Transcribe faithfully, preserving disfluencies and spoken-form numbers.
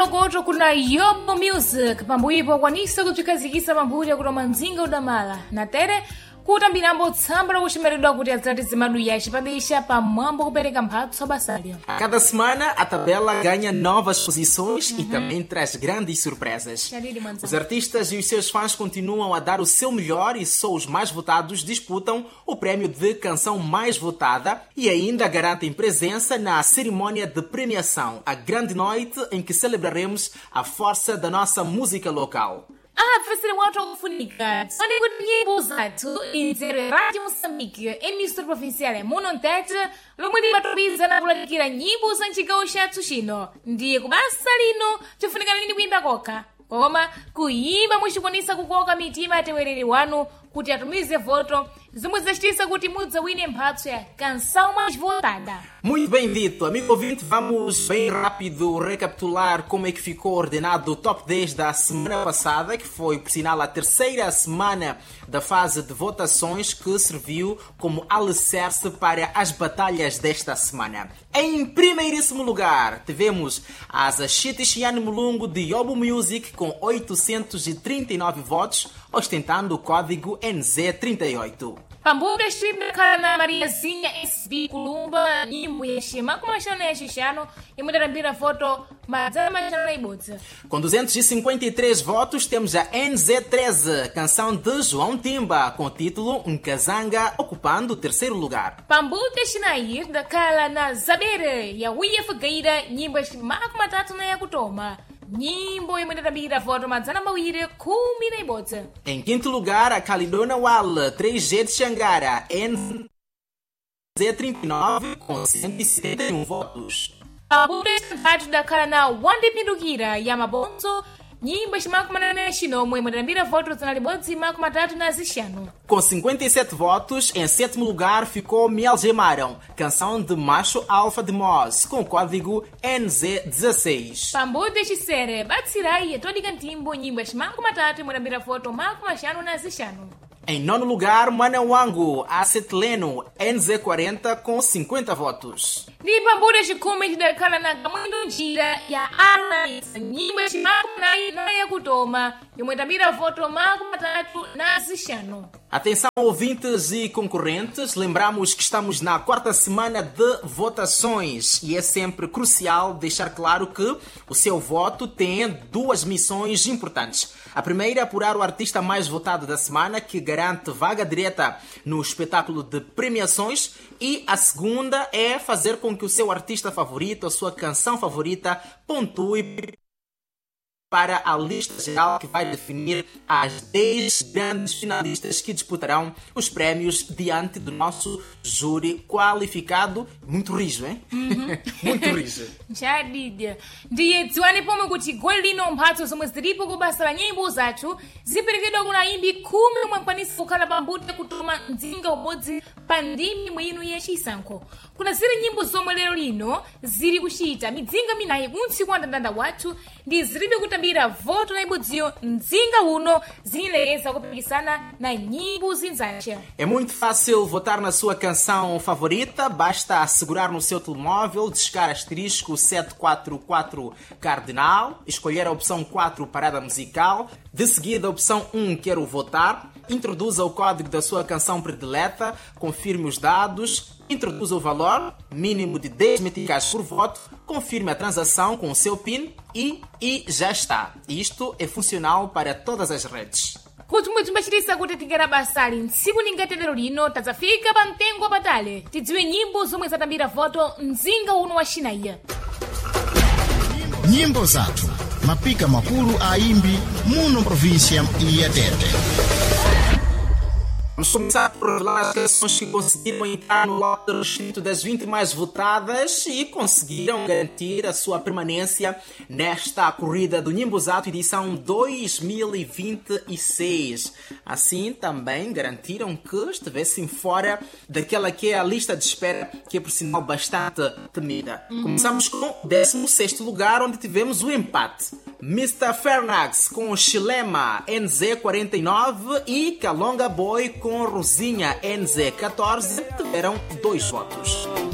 logoto kuna Yobo Music pambuipo kwanisa kuchikazikisa pambuyo kuti manzinga udamala na tere kutambiramo tsamba lakuchimeredwa kuti adzatise madu yace padisha pamwambo kupereka mphatso basalho. Cada semana a tabela ganha novas posições uhum. e também traz grandes surpresas. Os artistas e os seus fãs continuam a dar o seu melhor e só os mais votados disputam o prémio de canção mais votada e ainda garantem presença na cerimônia de premiação, a grande noite em que celebraremos a força da nossa música local. Ah, professor, watu wakufunika. Sonde kuti nyimbo zathu inzere Radio Moçambique, emissora provincial ya Muno Tete, lomwe limatumiza na kulalikira nyimbo za mchigawo chathu chino. Ndiye kubasa lino tifunika lini kuimba kokha. Koma kuimba muchikwanisa kukoka mitima atewereri wanu kuti atumize voto zomwe zachitisa kuti mudzawine mphatso ya canção mais votada. Muito bem dito, amigo ouvinte, vamos bem rápido recapitular como é que ficou ordenado o top dez da semana passada, que foi, por sinal, a terceira semana da fase de votações que serviu como alicerce para as batalhas desta semana. Em primeiríssimo lugar, tivemos as Ashiti Chiane Mulungu de Yobo Music com oitocentos e trinta e nove votos, ostentando o código N Z trinta e oito. Pambuda Shibra Kana Mariazinha S B Kulumba Nyimbo Yeshima kumashana ya Xixano e mudarambira voto Madzana Machana Ibutsa. Com duzentos e cinquenta e três votos temos a N Z treze, canção de João Timba, com o título Nkazanga, ocupando o terceiro lugar. Pambuda Shinair da Kala na Zabere ya Uia Fagaira Nyimbo Shimaku Matatu na Yakutoma. Nyimbo imudarambira voto Madzana Mawire kumi na Ibutsa. Em quinto lugar, a Calidona Wal, três G de Xangara, N Z trinta e nove, com cento e setenta e um votos. Pambuda Shinair da Kala na Wande Pindukira Yamabonzo, nyimbo shimaku manana xinomo imudarambira voto zanalibodzi imaku matatu na zixano. Com cinquenta e sete votos, em sétimo lugar ficou Me Algemaram, canção de Macho Alfa de Moz, com o código N Z dezesseis. Pambuda Xisere, Batsirai, Todi Cantimbo, nyimbo shimaku matatu imudarambira voto maku machano na zixano. Em nono lugar, Manawangu, Acetleno, N Z quarenta, com cinquenta votos. Ni Pambuda Xikumi da Kala na Kamundo Njira ya Ana, nyimbo shimaku na Yakutoma, imudarambira voto maku matatu na zixano. Atenção, ouvintes e concorrentes, lembramos que estamos na quarta semana de votações e é sempre crucial deixar claro que o seu voto tem duas missões importantes. A primeira é apurar o artista mais votado da semana, que garante vaga direta no espetáculo de premiações, e a segunda é fazer com que o seu artista favorito, a sua canção favorita, pontue para a lista geral que vai definir as dez grandes finalistas que disputarão os prémios diante do nosso júri qualificado. Muito rijo, hein? Uhum. Muito rijo. Já didia. Ndiye dziwani pomwe kuti goli lino mphatso zomwe zilipo kubasa la nyimbo zathu ziperekedwa kuna imbi khumi omwe akwanisa kukhala pambuto kutoma mdzinga umodzi pa ndimi mwinu ya chisankho. Kuna ziri nyimbo zomwe lero lino ziri kuchita midzinga minayi kunsi kwa ndandanda wathu ndi zilibe kutambira voto na ibudziyo mdzinga uno zinilekeza kupikisana na nyimbo zinzacha. É muito fácil votar na sua canção favorita, basta assegurar no seu telemóvel, discar asterisco sete quatro quatro cardinal, escolher a opção quatro parada musical, de seguida a opção um quero votar, introduza o código da sua canção predileta, confirme os dados, introduza o valor mínimo de dez meticais por voto, confirme a transação com o seu PIN e, e já está. Isto é funcional para todas as redes. Kuti mwe timbachitisa kuti tingera basali ntsiku lingati lero lino tadzafika pa mtengo patale tidziwe nyimbo zomwe zatambira voto mdzinga uno wa Xinaiya. Nyimbo zathu, mapika makulu a imbi muno província ya Tete. Vamos começar por revelar as canções que conseguiram entrar no lote restrito das vinte mais votadas e conseguiram garantir a sua permanência nesta corrida do Nhimbozato edição dois mil e vinte e seis. Assim, também garantiram que estivessem fora daquela que é a lista de espera, que é, por sinal, bastante temida. Uhum. Começamos com o décimo sexto lugar, onde tivemos o empate. mister Fernax com Chilema N Z quarenta e nove e Kalonga Boy com Rosinha N Z catorze tiveram dois votos.